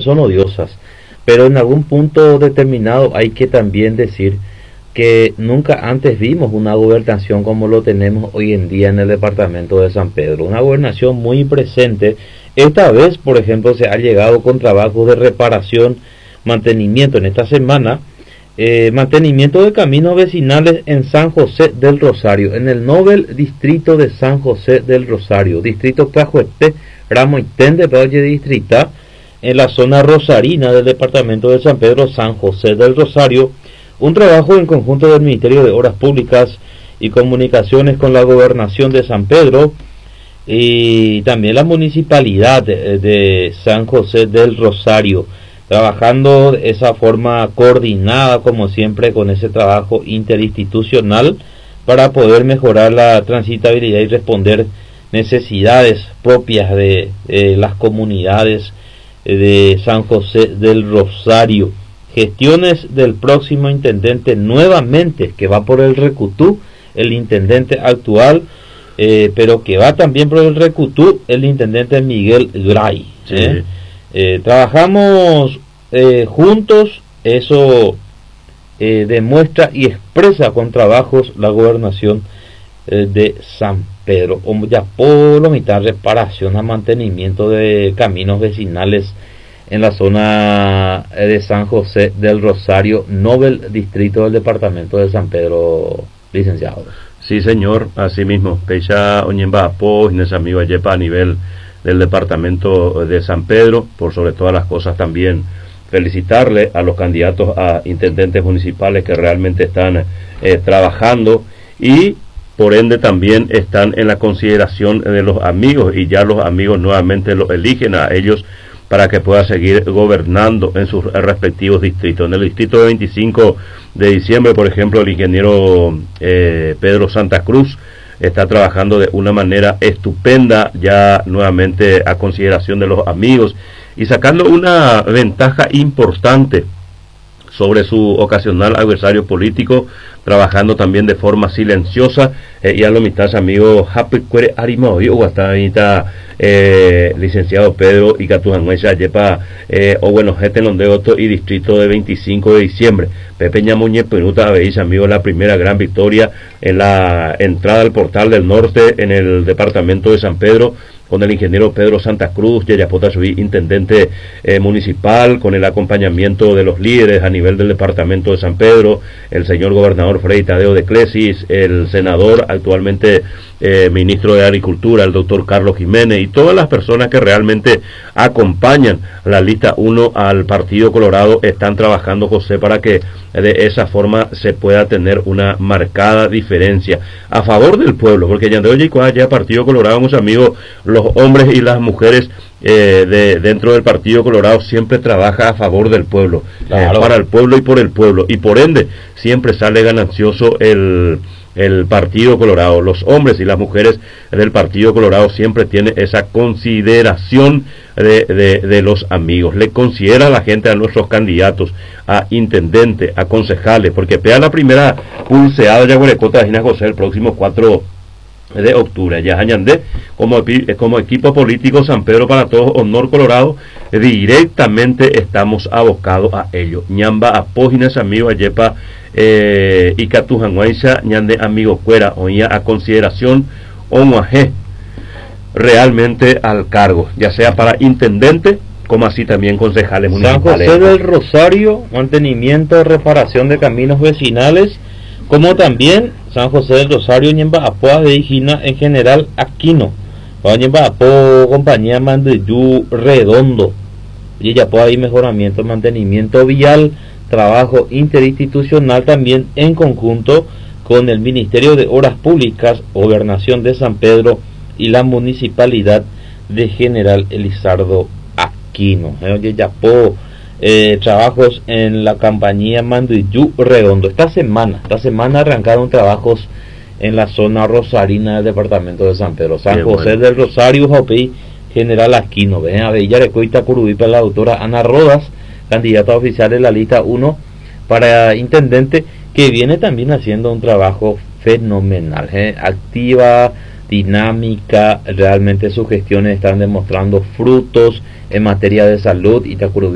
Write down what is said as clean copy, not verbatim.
son odiosas, pero en algún punto determinado hay que también decir que nunca antes vimos una gobernación como lo tenemos hoy en día en el departamento de San Pedro, una gobernación muy presente. Esta vez, por ejemplo, se ha llegado con trabajos de reparación, mantenimiento en esta semana, mantenimiento de caminos vecinales en San José del Rosario, en el Nobel distrito de San José del Rosario, distrito Cajuete, Ramoitén de Valle Distrita, en la zona rosarina del departamento de San Pedro, San José del Rosario. Un trabajo en conjunto del Ministerio de Obras Públicas y Comunicaciones con la Gobernación de San Pedro y también la Municipalidad de San José del Rosario, trabajando de esa forma coordinada, como siempre, con ese trabajo interinstitucional para poder mejorar la transitabilidad y responder necesidades propias de las comunidades de San José del Rosario. Gestiones del próximo intendente nuevamente, que va por el Recutú, el intendente actual, pero que va también por el Recutú, el intendente Miguel Gray. Sí. Trabajamos juntos, eso demuestra y expresa con trabajos la gobernación de San Pedro. Ya por la mitad, reparación a mantenimiento de caminos vecinales en la zona de San José del Rosario, Nobel distrito del departamento de San Pedro, licenciado. Sí, señor, así mismo. Pecha Oñemba Apo, Inés amigo Ayepa a nivel del departamento de San Pedro, por sobre todas las cosas también felicitarle a los candidatos a intendentes municipales que realmente están trabajando y por ende también están en la consideración de los amigos y ya los amigos nuevamente los eligen a ellos para que pueda seguir gobernando en sus respectivos distritos. En el distrito de 25 de diciembre, por ejemplo, el ingeniero Pedro Santa Cruz está trabajando de una manera estupenda, ya nuevamente a consideración de los amigos y sacando una ventaja importante sobre su ocasional adversario político, trabajando también de forma silenciosa, y a lo mitad amigo Happy Cuere Arimoy o hasta licenciado Pedro y Catujanguesa Yepa o bueno gente Londeoto y distrito de 25 de diciembre. Pepe Ñamuñe Penuta veis amigo la primera gran victoria en la entrada al portal del norte en el departamento de San Pedro, con el ingeniero Pedro Santa Cruz, Yayapota Subí, intendente municipal, con el acompañamiento de los líderes a nivel del departamento de San Pedro, el señor gobernador Freddy Tadeo de Clesis, el senador, actualmente ministro de Agricultura, el doctor Carlos Jiménez, y todas las personas que realmente acompañan la lista 1 al Partido Colorado, están trabajando, José, para que de esa forma se pueda tener una marcada diferencia a favor del pueblo, porque ya Partido Colorado, mis amigos, los hombres y las mujeres dentro del Partido Colorado siempre trabaja a favor del pueblo, claro, para el pueblo y por el pueblo, y por ende siempre sale ganancioso el Partido Colorado. Los hombres y las mujeres del Partido Colorado siempre tienen esa consideración de los amigos. Le considera la gente a nuestros candidatos, a intendente, a concejales, porque pega la primera pulseada de Yaguarecota de Gina José el próximo 4 de octubre. Ya añandé como equipo político San Pedro para Todos, Honor Colorado, directamente estamos abocados a ello. Ñamba apóginas amigo Ayepa y Catujanguaisa ñande amigo Cuera, oía a consideración omuaje realmente al cargo, ya sea para intendente como así también concejales municipales. San José del Rosario, mantenimiento, reparación de caminos vecinales, como también San José del Rosario, Ñemba Apoa de Hijina en general Aquino, Ñemba Apo, compañía Mandeyú Redondo, y ya puede haber mejoramiento, mantenimiento vial, trabajo interinstitucional también en conjunto con el Ministerio de Obras Públicas, Gobernación de San Pedro y la Municipalidad de General Elizardo Aquino. Trabajos en la compañía Manduyú Redondo. Esta semana arrancaron trabajos en la zona rosarina del departamento de San Pedro, San José del Rosario, Jopey, General Aquino. Ven a Villarecoita, Curubipa, la doctora Ana Rodas, candidata oficial de la lista 1 para intendente, que viene también haciendo un trabajo fenomenal, activa, dinámica, realmente sus gestiones están demostrando frutos en materia de salud. Itacurubí